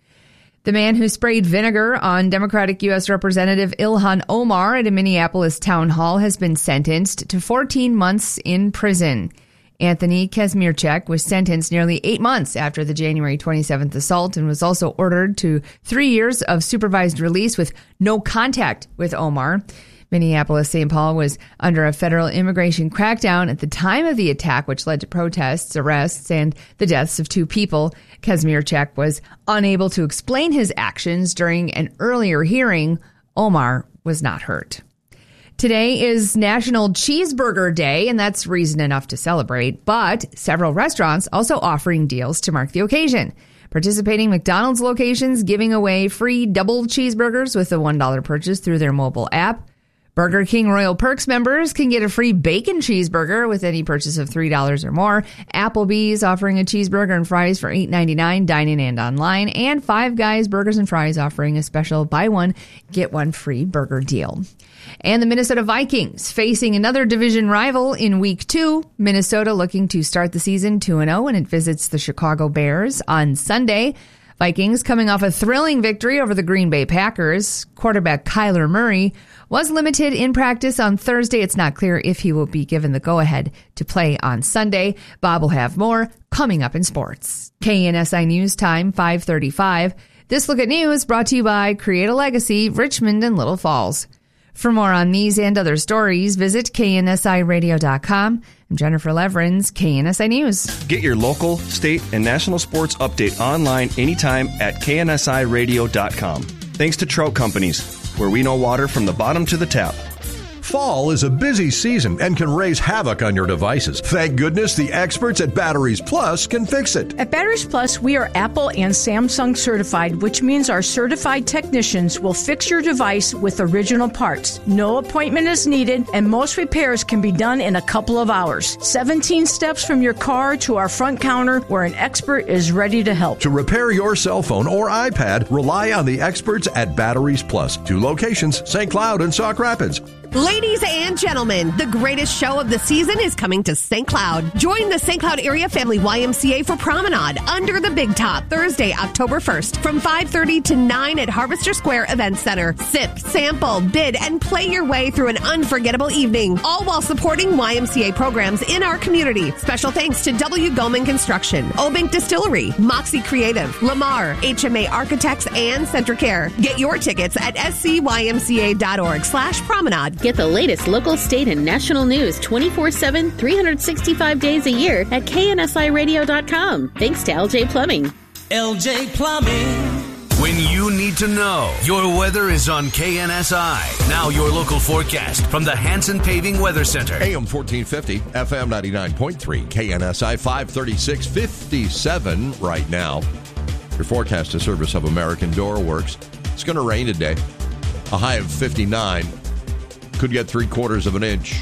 The man who sprayed vinegar on Democratic U S Representative Ilhan Omar at a Minneapolis town hall has been sentenced to fourteen months in prison. Anthony Kazmierczak was sentenced nearly eight months after the January twenty-seventh assault and was also ordered to three years of supervised release with no contact with Omar. Minneapolis Saint Paul was under a federal immigration crackdown at the time of the attack, which led to protests, arrests, and the deaths of two people. Kazmierczak was unable to explain his actions during an earlier hearing. Omar was not hurt. Today is National Cheeseburger Day, and that's reason enough to celebrate, but several restaurants also offering deals to mark the occasion. Participating McDonald's locations giving away free double cheeseburgers with a one dollar purchase through their mobile app. Burger King Royal Perks members can get a free bacon cheeseburger with any purchase of three dollars or more. Applebee's offering a cheeseburger and fries for eight ninety-nine, dine-in and online. And Five Guys Burgers and Fries offering a special buy one, get one free burger deal. And the Minnesota Vikings facing another division rival in week two. Minnesota looking to start the season two and oh when it visits the Chicago Bears on Sunday. Vikings coming off a thrilling victory over the Green Bay Packers. Quarterback Kyler Murray was limited in practice on Thursday. It's not clear if he will be given the go-ahead to play on Sunday. Bob will have more coming up in sports. K N S I News Time, five thirty-five. This Look at News brought to you by Create a Legacy, Richmond and Little Falls. For more on these and other stories, visit K N S I radio dot com. I'm Jennifer Leverins, K N S I News. Get your local, state, and national sports update online anytime at K N S I radio dot com. Thanks to Trout Companies, where we know water from the bottom to the tap. Fall is a busy season and can raise havoc on your devices. Thank goodness the experts at Batteries Plus can fix it. At Batteries Plus, we are Apple and Samsung certified, which means our certified technicians will fix your device with original parts. No appointment is needed, and most repairs can be done in a couple of hours. seventeen steps from your car to our front counter, where an expert is ready to help. To repair your cell phone or iPad, rely on the experts at Batteries Plus. Two locations, Saint Cloud and Sauk Rapids. Ladies and gentlemen, the greatest show of the season is coming to Saint Cloud. Join the Saint Cloud Area Family Y M C A for Promenade Under the Big Top, Thursday, October first, from five thirty to nine at Harvester Square Event Center. Sip, sample, bid, and play your way through an unforgettable evening, all while supporting Y M C A programs in our community. Special thanks to W. Goldman Construction, Obank Distillery, Moxie Creative, Lamar, H M A Architects, and Centricare. Get your tickets at s c y m c a dot org slash promenade. Get the latest local, state, and national news twenty-four seven, three hundred sixty-five days a year at K N S I radio dot com. Thanks to L J Plumbing. L J Plumbing. When you need to know, your weather is on K N S I. Now your local forecast from the Hanson Paving Weather Center. A M fourteen fifty, F M ninety-nine point three, K N S I five thirty-six, fifty-seven right now. Your forecast is service of American Door Works. It's going to rain today. A high of fifty-nine. Could get three quarters of an inch.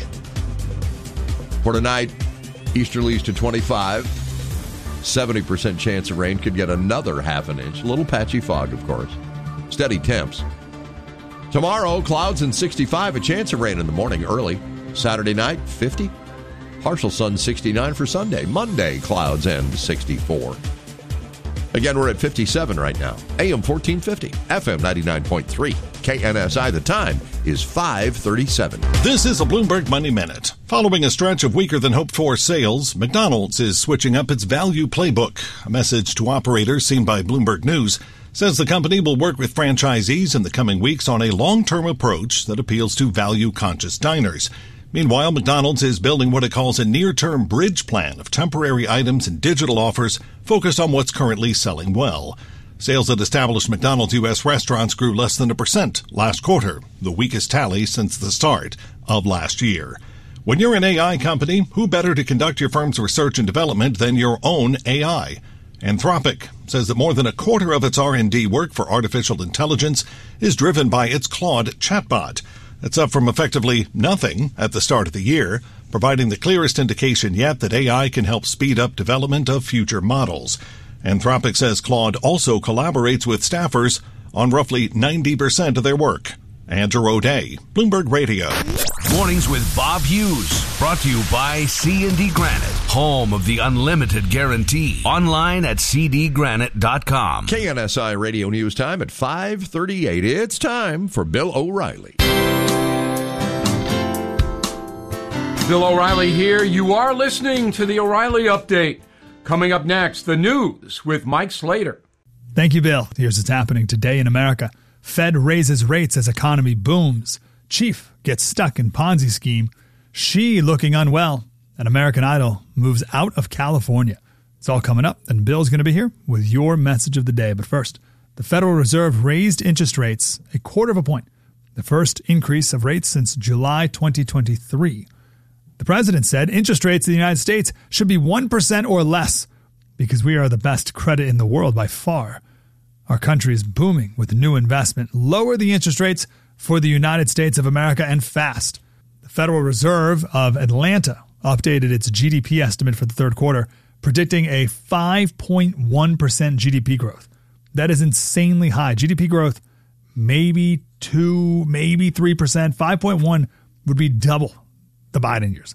For tonight, easterlies to twenty-five. seventy percent chance of rain. Could get another half an inch. A little patchy fog, of course. Steady temps. Tomorrow, clouds and sixty-five. A chance of rain in the morning early. Saturday night, fifty. Partial sun, sixty-nine for Sunday. Monday, clouds and sixty-four. Again, we're at fifty-seven right now. A M fourteen fifty, F M ninety-nine point three. K N S I, the time is five thirty-seven. This is a Bloomberg Money Minute. Following a stretch of weaker than hoped for sales, McDonald's is switching up its value playbook. A message to operators seen by Bloomberg News says the company will work with franchisees in the coming weeks on a long-term approach that appeals to value-conscious diners. Meanwhile, McDonald's is building what it calls a near-term bridge plan of temporary items and digital offers focused on what's currently selling well. Sales at established McDonald's U S restaurants grew less than a percent last quarter, the weakest tally since the start of last year. When you're an A I company, who better to conduct your firm's research and development than your own A I? Anthropic says that more than a quarter of its R and D work for artificial intelligence is driven by its Claude chatbot. That's up from effectively nothing at the start of the year, providing the clearest indication yet that A I can help speed up development of future models. Anthropic says Claude also collaborates with staffers on roughly ninety percent of their work. Andrew O'Day, Bloomberg Radio. Mornings with Bob Hughes. Brought to you by C and D Granite, home of the unlimited guarantee. Online at c d granite dot com. K N S I Radio News Time at five thirty-eight. It's time for Bill O'Reilly. Bill O'Reilly here. You are listening to the O'Reilly Update. Coming up next, the news with Mike Slater. Thank you, Bill. Here's what's happening today in America. Fed raises rates as economy booms. Chief gets stuck in Ponzi scheme. She looking unwell. And American Idol moves out of California. It's all coming up, and Bill's going to be here with your message of the day. But first, the Federal Reserve raised interest rates a quarter of a point, the first increase of rates since July twenty twenty-three. The president said interest rates in the United States should be one percent or less because we are the best credit in the world by far. Our country is booming with new investment. Lower the interest rates for the United States of America, and fast. The Federal Reserve of Atlanta updated its G D P estimate for the third quarter, predicting a five point one percent G D P growth. That is insanely high. G D P growth, maybe two, maybe three percent. five point one would be double the Biden years.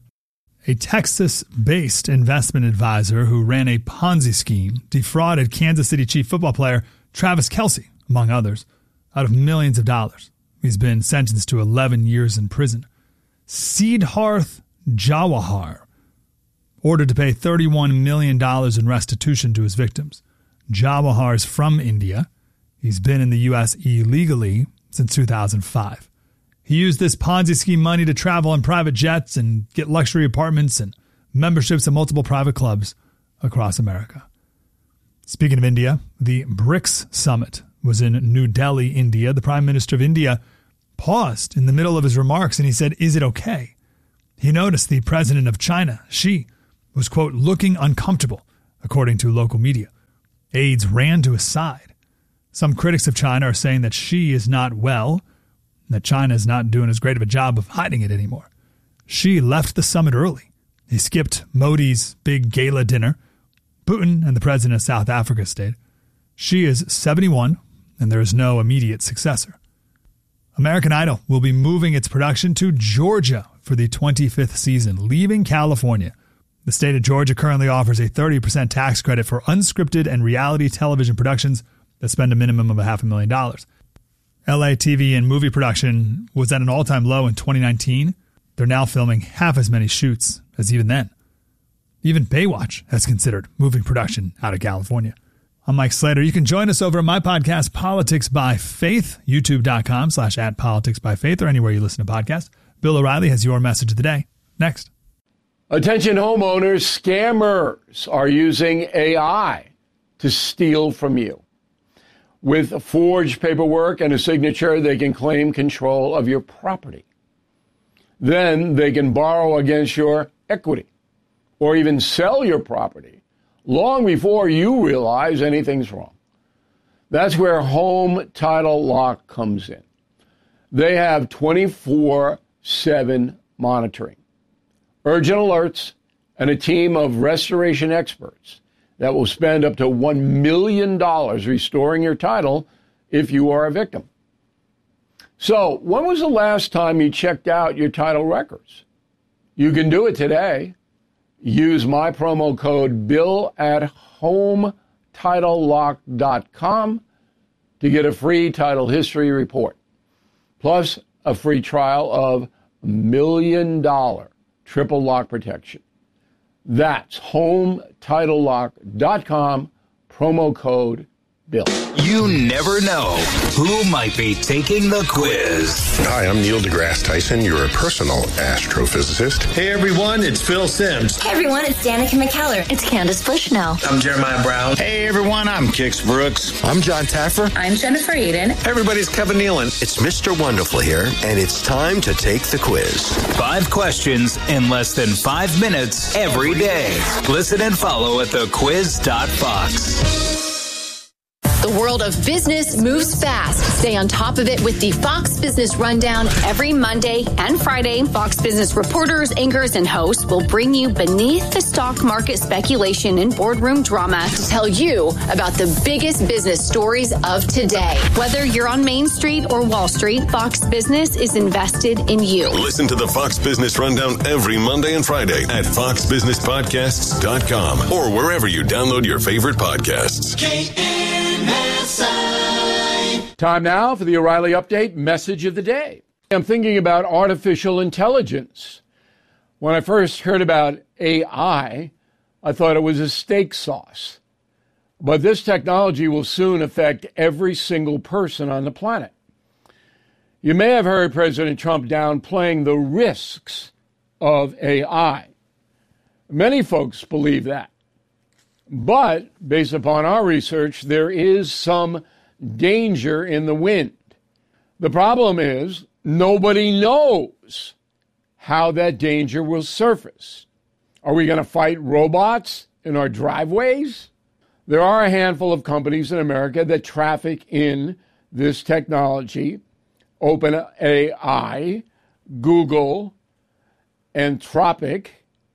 A Texas-based investment advisor who ran a Ponzi scheme defrauded Kansas City Chief football player Travis Kelce, among others, out of millions of dollars. He's been sentenced to eleven years in prison. Siddharth Jawahar ordered to pay thirty-one million dollars in restitution to his victims. Jawahar is from India. He's been in the U S illegally since two thousand five. He used this Ponzi scheme money to travel in private jets and get luxury apartments and memberships at multiple private clubs across America. Speaking of India, the BRICS summit was in New Delhi, India. The Prime Minister of India paused in the middle of his remarks and he said, "Is it okay?" He noticed the president of China, Xi, was, quote, looking uncomfortable, according to local media. Aides ran to his side. Some critics of China are saying that Xi is not well, and that China is not doing as great of a job of hiding it anymore. Xi left the summit early. He skipped Modi's big gala dinner. Putin and the president of South Africa stayed. Xi is seventy-one, and there is no immediate successor. American Idol will be moving its production to Georgia for the twenty-fifth season, leaving California. The state of Georgia currently offers a thirty percent tax credit for unscripted and reality television productions that spend a minimum of a half a million dollars. L A T V and movie production was at an all-time low in twenty nineteen. They're now filming half as many shoots as even then. Even Baywatch has considered moving production out of California. I'm Mike Slater. You can join us over at my podcast, Politics by Faith, youtube.com slash at Politics by Faith, or anywhere you listen to podcasts. Bill O'Reilly has your message of the day. Next. Attention homeowners, scammers are using A I to steal from you. With forged paperwork and a signature, they can claim control of your property. Then they can borrow against your equity or even sell your property long before you realize anything's wrong. That's where Home Title Lock comes in. They have twenty-four seven monitoring, urgent alerts, and a team of restoration experts that will spend up to one million dollars restoring your title if you are a victim. So, when was the last time you checked out your title records? You can do it today. Use my promo code BILL at home title lock dot com to get a free title history report, plus a free trial of million dollar triple lock protection. That's home title lock dot com, promo code BILL. You never know who might be taking the quiz. Hi, I'm Neil deGrasse Tyson, your personal astrophysicist. Hey everyone, it's Phil Simms. Hey everyone, it's Danica McKellar. It's Candace Bushnell. I'm Jeremiah Brown. Hey everyone, I'm Kix Brooks. I'm John Taffer. I'm Jennifer Eden. Hey everybody, it's Kevin Nealon. It's Mister Wonderful here, and it's time to take the quiz. Five questions in less than five minutes every day. Listen and follow at the quiz dot fox. The world of business moves fast. Stay on top of it with the Fox Business Rundown every Monday and Friday. Fox Business reporters, anchors, and hosts will bring you beneath the stock market speculation and boardroom drama to tell you about the biggest business stories of today. Whether you're on Main Street or Wall Street, Fox Business is invested in you. Listen to the Fox Business Rundown every Monday and Friday at fox business podcasts dot com or wherever you download your favorite podcasts. Time now for the O'Reilly Update message of the day. I'm thinking about artificial intelligence. When I first heard about A I, I thought it was a steak sauce. But this technology will soon affect every single person on the planet. You may have heard President Trump downplaying the risks of A I. Many folks believe that. But based upon our research, there is some danger in the wind. The problem is nobody knows how that danger will surface. Are we going to fight robots in our driveways? There are a handful of companies in America that traffic in this technology OpenAI, Google, Anthropic,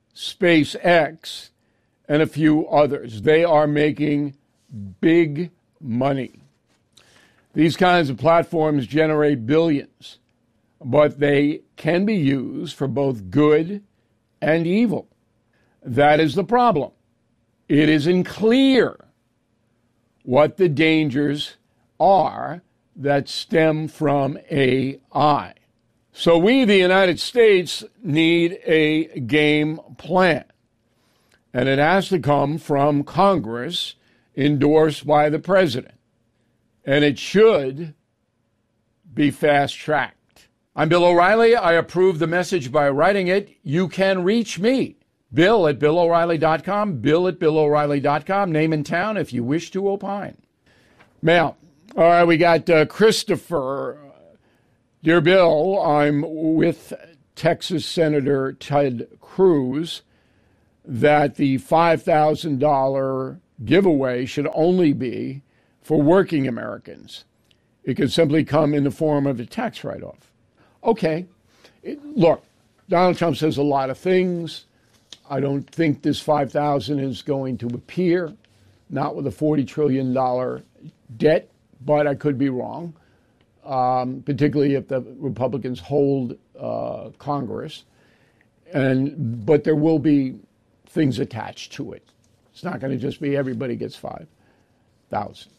SpaceX, and a few others. They are making big money. These kinds of platforms generate billions, but they can be used for both good and evil. That is the problem. It isn't clear what the dangers are that stem from A I. So we, the United States, need a game plan. And it has to come from Congress, endorsed by the president. And it should be fast-tracked. I'm Bill O'Reilly. I approve the message by writing it. You can reach me, Bill at Bill O'Reilly dot com, Bill at Bill O'Reilly dot com, name and town if you wish to opine. Mail. All right, we got uh, Christopher. Dear Bill, I'm with Texas Senator Ted Cruz that the five thousand dollars giveaway should only be for working Americans. It could simply come in the form of a tax write-off. Okay. It, look, Donald Trump says a lot of things. I don't think this five thousand dollars is going to appear, not with a forty trillion dollars debt, but I could be wrong, um, particularly if the Republicans hold uh, Congress. And but there will be things attached to it. It's not going to just be everybody gets five thousand.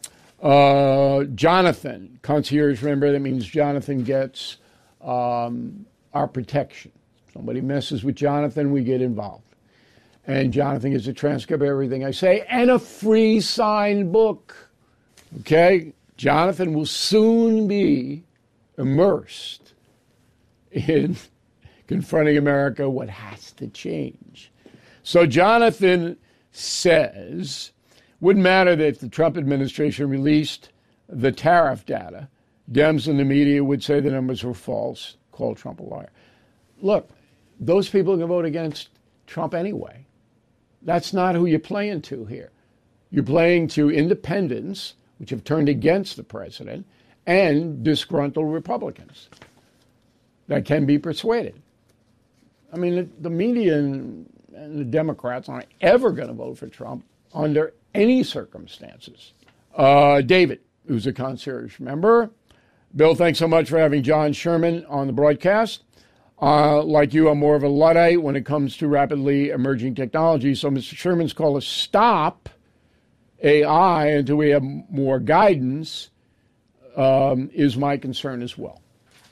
Uh, Jonathan, concierge member, that means Jonathan gets um, our protection. Somebody messes with Jonathan, we get involved. And Jonathan gets a transcript of everything I say and a free signed book. Okay? Jonathan will soon be immersed in confronting America, what has to change. So Jonathan says, wouldn't matter that if the Trump administration released the tariff data, Dems and the media would say the numbers were false, call Trump a liar. Look, those people are going to vote against Trump anyway. That's not who you're playing to here. You're playing to independents, which have turned against the president, and disgruntled Republicans that can be persuaded. I mean, the, the media and, and the Democrats aren't ever going to vote for Trump under any circumstances. Uh, David, who's a concierge member. Bill, thanks so much for having John Sherman on the broadcast. Uh, like you, I'm more of a Luddite when it comes to rapidly emerging technology. So Mister Sherman's call is stop A I until we have more guidance um, is my concern as well.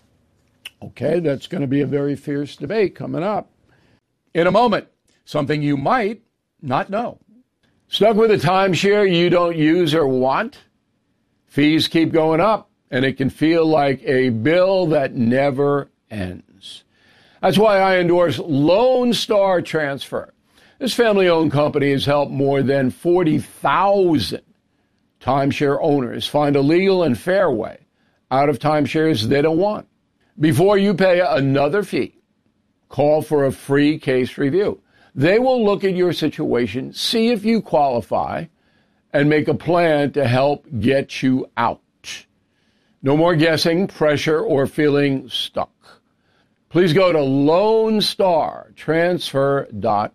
Okay, that's going to be a very fierce debate coming up. In a moment, something you might not know. Stuck with a timeshare you don't use or want? Fees keep going up, and it can feel like a bill that never ends. That's why I endorse Lone Star Transfer. This family-owned company has helped more than forty thousand timeshare owners find a legal and fair way out of timeshares they don't want. Before you pay another fee, call for a free case review. They will look at your situation, see if you qualify, and make a plan to help get you out. No more guessing, pressure, or feeling stuck. Please go to lone star transfer dot